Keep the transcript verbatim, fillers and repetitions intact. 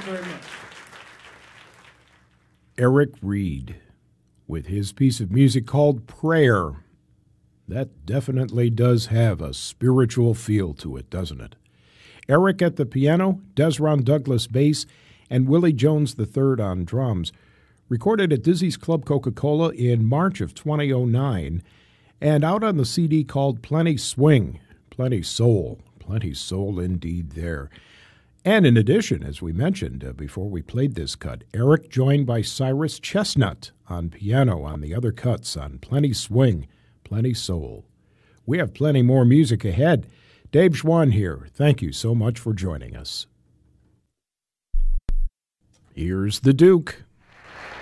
you very much. Eric Reed with his piece of music called Prayer. That definitely does have a spiritual feel to it, doesn't it? Eric at the piano, Desron Douglas bass, and Willie Jones the third on drums. Recorded at Dizzy's Club Coca-Cola in March of twenty oh nine, and out on the C D called Plenty Swing. Plenty soul. Plenty soul indeed there. And in addition, as we mentioned uh, before we played this cut, Eric joined by Cyrus Chestnut on piano on the other cuts on Plenty Swing, Plenty Soul. We have plenty more music ahead. Dave Schwann here. Thank you so much for joining us. Here's the Duke.